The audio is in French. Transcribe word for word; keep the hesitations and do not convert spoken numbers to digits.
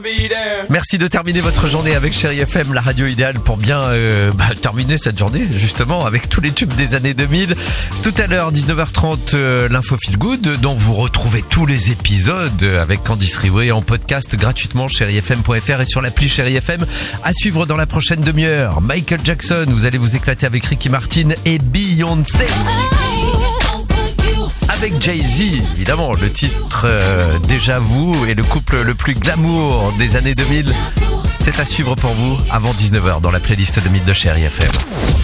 Merci de terminer votre journée avec Chérie F M, la radio idéale pour bien euh, bah, terminer cette journée justement avec tous les tubes des années deux mille. Tout à l'heure, dix-neuf heures trente, euh, l'info Feel Good dont vous retrouvez tous les épisodes avec Candice Riouet en podcast gratuitement chérie f m point f r et sur l'appli Chérie F M. À suivre dans la prochaine demi-heure, Michael Jackson, vous allez vous éclater avec Ricky Martin et Beyoncé. Avec Jay-Z, évidemment, le titre euh, Déjà Vous et le couple le plus glamour des années deux mille. C'est à suivre pour vous avant dix-neuf heures dans la playlist deux mille de Chérie F M.